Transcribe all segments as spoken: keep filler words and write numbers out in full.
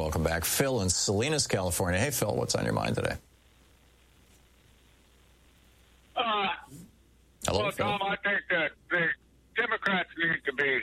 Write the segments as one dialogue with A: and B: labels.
A: welcome back. Phil in Salinas, California. Hey, Phil, what's on your mind today?
B: Uh,
A: Hello,
B: well,
A: Phil.
B: Tom, I think that the Democrats need to be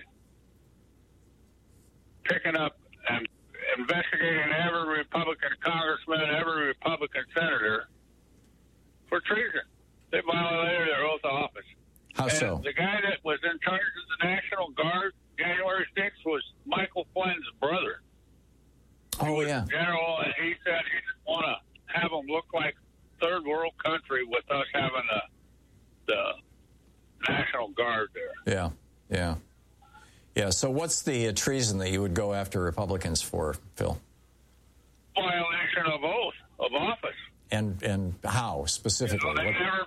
B: picking up and investigating every Republican congressman, every Republican senator for treason. They violated their oath of office.
A: How
B: and
A: so?
B: The guy that was in charge of the National Guard January sixth was Michael Flynn's brother.
A: Oh, yeah.
B: General, and he said he didn't want to have them look like third world country with us having the, the National Guard there.
A: Yeah, yeah. Yeah, so what's the uh, treason that you would go after Republicans for, Phil?
B: Violation of oath of office.
A: And and how, specifically?
B: You know, they
A: What-
B: never,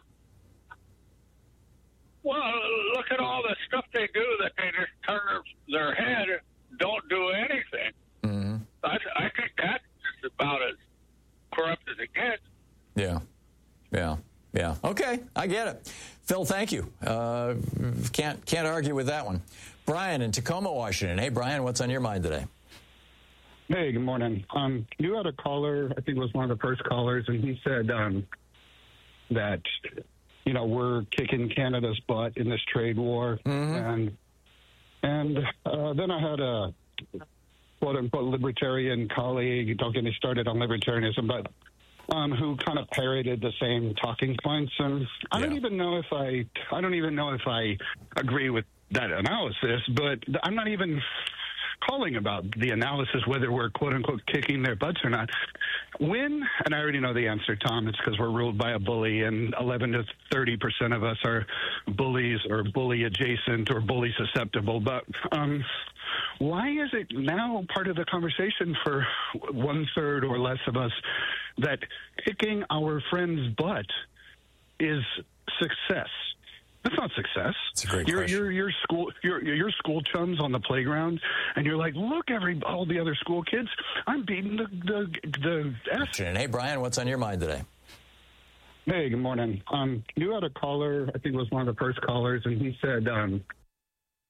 B: well, look at all the stuff they do that they just turn their head, don't do anything.
A: Mm-hmm.
B: I, I think that's just about as corrupt as it gets.
A: Yeah, yeah, yeah. Okay, I get it. Phil, thank you. Uh, can't can't argue with that one. Brian in Tacoma, Washington. Hey, Brian, what's on your mind today?
C: Hey, good morning. Um, you had a caller, I think it was one of the first callers, and he said um, that, you know, we're kicking Canada's butt in this trade war.
A: Mm-hmm.
C: And and uh, then I had a quote-unquote libertarian colleague, don't get me started on libertarianism, but um, who kind of parroted the same talking points. And I don't
A: Yeah.
C: even know if I, I don't even know if I agree with that analysis, but I'm not even calling about the analysis, whether we're quote-unquote kicking their butts or not. When, and I already know the answer, Tom, it's because we're ruled by a bully, and eleven to thirty percent of us are bullies or bully-adjacent or bully-susceptible. But um, why is it now part of the conversation for one-third or less of us that kicking our friend's butt is success? That's not success.
A: That's a great
C: you're,
A: question.
C: You're, you're school, you're, you're school chums on the playground, and you're like, look, every all the other school kids, I'm beating the the the F.
A: Hey, Brian, what's on your mind today?
C: Hey, good morning. Um, you had a caller, I think it was one of the first callers, and he said um,